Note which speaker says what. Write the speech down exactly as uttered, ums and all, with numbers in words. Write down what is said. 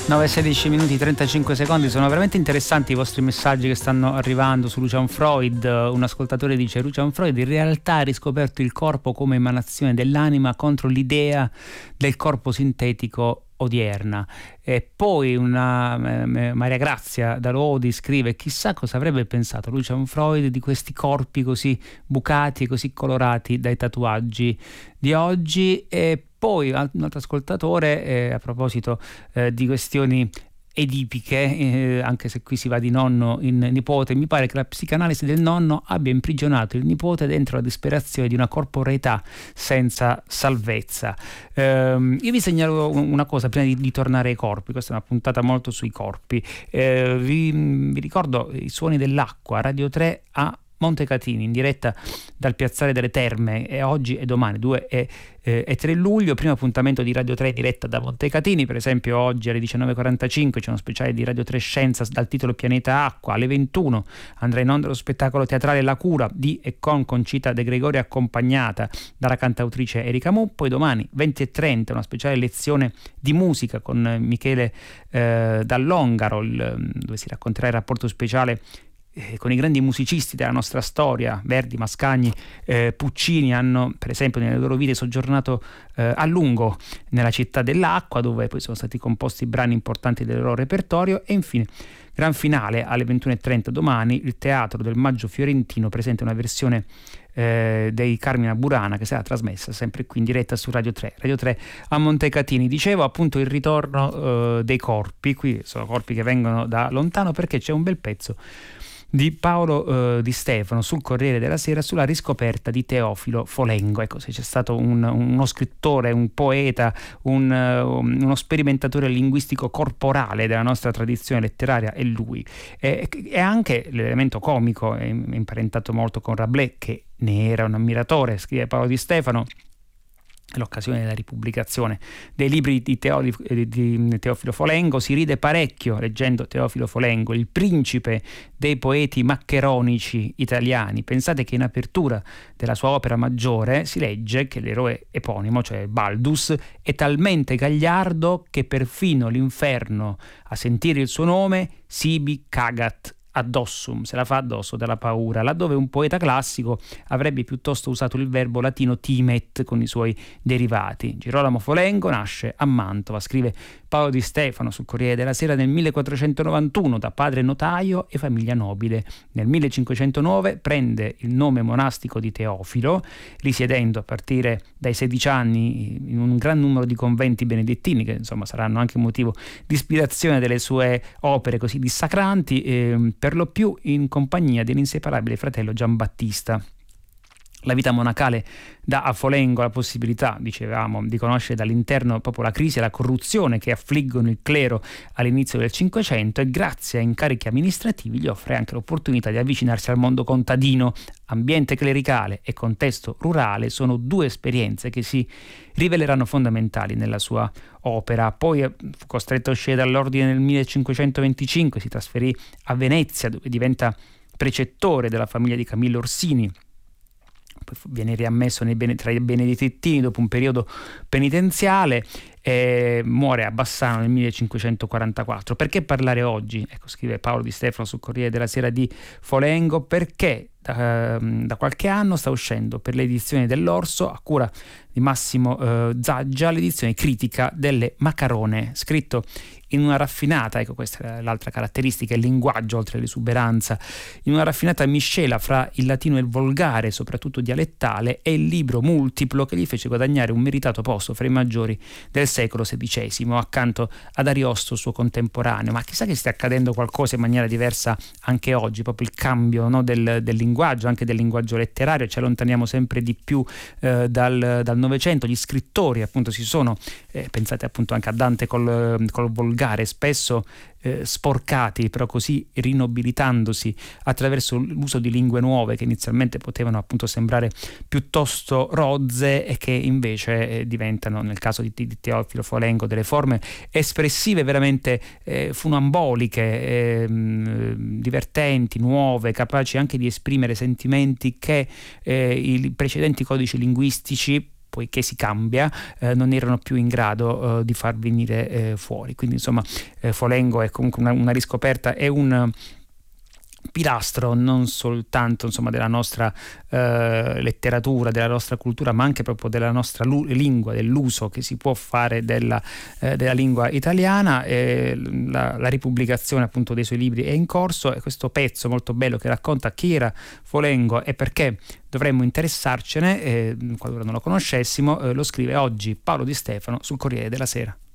Speaker 1: nove sedici minuti trentacinque secondi. Sono veramente interessanti i vostri messaggi che stanno arrivando su Lucian Freud. Un ascoltatore dice: Lucian Freud in realtà ha riscoperto il corpo come emanazione dell'anima contro l'idea del corpo sintetico odierna. E poi una eh, Maria Grazia da Lodi scrive: chissà cosa avrebbe pensato Lucian Freud di questi corpi così bucati e così colorati dai tatuaggi di oggi. E poi un altro ascoltatore eh, a proposito eh, di questioni edipiche, eh, anche se qui si va di nonno in nipote, mi pare che la psicanalisi del nonno abbia imprigionato il nipote dentro la disperazione di una corporeità senza salvezza. Eh, io vi segnalo una cosa prima di, di tornare ai corpi. Questa è una puntata molto sui corpi. Eh, vi, vi ricordo i suoni dell'acqua, Radio tre a Montecatini, in diretta dal Piazzale delle Terme, e oggi e domani due e, eh, e tre luglio. Primo appuntamento di Radio tre in diretta da Montecatini, per esempio oggi alle diciannove e quarantacinque c'è uno speciale di Radio tre Scienza dal titolo Pianeta Acqua. Alle ventuno andrà in onda lo spettacolo teatrale La Cura di e con Concita De Gregorio, accompagnata dalla cantautrice Erika Mu. Poi domani venti e trenta una speciale lezione di musica con Michele eh, Dall'Ongaro, il, dove si racconterà il rapporto speciale con i grandi musicisti della nostra storia. Verdi, Mascagni, eh, Puccini hanno per esempio nelle loro vite soggiornato eh, a lungo nella città dell'acqua, dove poi sono stati composti brani importanti del loro repertorio. E infine gran finale alle ventuno e trenta domani, il Teatro del Maggio Fiorentino presenta una versione eh, dei Carmina Burana, che sarà trasmessa sempre qui in diretta su Radio tre, Radio tre a Montecatini. Dicevo appunto il ritorno eh, dei corpi. Qui sono corpi che vengono da lontano, perché c'è un bel pezzo di Paolo eh, Di Stefano sul Corriere della Sera sulla riscoperta di Teofilo Folengo. Ecco, se c'è stato un, uno scrittore, un poeta, un, uh, uno sperimentatore linguistico corporale della nostra tradizione letteraria, è lui. E, e anche l'elemento comico, è imparentato molto con Rabelais, che ne era un ammiratore. Scrive Paolo Di Stefano: l'occasione della ripubblicazione dei libri di, Teoli, di Teofilo Folengo, si ride parecchio leggendo Teofilo Folengo, il principe dei poeti maccheronici italiani. Pensate che in apertura della sua opera maggiore si legge che l'eroe eponimo, cioè Baldus, è talmente gagliardo che perfino l'inferno, a sentire il suo nome, sibi cagat addossum, se la fa addosso dalla paura, laddove un poeta classico avrebbe piuttosto usato il verbo latino timet con i suoi derivati. Girolamo Folengo nasce a Mantova, scrive Paolo Di Stefano sul Corriere della Sera, nel millequattrocentonovantuno, da padre notaio e famiglia nobile. Nel millecinquecentonove prende il nome monastico di Teofilo, risiedendo a partire dai sedici anni in un gran numero di conventi benedettini, che insomma saranno anche motivo di ispirazione delle sue opere così dissacranti, eh, per lo più in compagnia dell'inseparabile fratello Giambattista. La vita monacale dà a Folengo la possibilità, dicevamo, di conoscere dall'interno proprio la crisi e la corruzione che affliggono il clero all'inizio del Cinquecento, e grazie a incarichi amministrativi gli offre anche l'opportunità di avvicinarsi al mondo contadino. Ambiente clericale e contesto rurale sono due esperienze che si riveleranno fondamentali nella sua opera. Poi fu costretto a uscire dall'ordine nel millecinquecentoventicinque, si trasferì a Venezia, dove diventa precettore della famiglia di Camillo Orsini. Poi viene riammesso nei bene, tra i benedettini dopo un periodo penitenziale, e muore a Bassano nel millecinquecentoquarantaquattro. Perché parlare oggi? Ecco, scrive Paolo Di Stefano sul Corriere della Sera, di Folengo, perché da, da qualche anno sta uscendo per le edizioni dell'Orso, a cura di Massimo eh, Zaggia, l'edizione critica delle Macarone, scritto in una raffinata, ecco questa è l'altra caratteristica, il linguaggio oltre all'esuberanza, in una raffinata miscela fra il latino e il volgare, soprattutto dialettale, e il libro multiplo che gli fece guadagnare un meritato posto fra i maggiori del secolo sedicesimo, accanto ad Ariosto, suo contemporaneo. Ma chissà che stia accadendo qualcosa in maniera diversa anche oggi, proprio il cambio, no, del, del linguaggio, anche del linguaggio letterario. Ci allontaniamo sempre di più eh, dal, dal Novecento. Gli scrittori appunto si sono, eh, pensate appunto anche a Dante col, col volgare, spesso eh, sporcati, però così rinobilitandosi attraverso l'uso di lingue nuove che inizialmente potevano appunto sembrare piuttosto rozze e che invece eh, diventano, nel caso di, di Teofilo Folengo, delle forme espressive veramente eh, funamboliche, eh, divertenti, nuove, capaci anche di esprimere sentimenti che eh, i precedenti codici linguistici poiché si cambia, eh, non erano più in grado eh, di far venire eh, fuori. Quindi insomma eh, Folengo è comunque una, una riscoperta, è un pilastro non soltanto insomma della nostra eh, letteratura, della nostra cultura, ma anche proprio della nostra lu- lingua, dell'uso che si può fare della, eh, della lingua italiana. Eh, la, la ripubblicazione appunto dei suoi libri è in corso, e questo pezzo molto bello che racconta chi era Folengo e perché dovremmo interessarcene, eh, qualora non lo conoscessimo, eh, lo scrive oggi Paolo Di Stefano sul Corriere della Sera.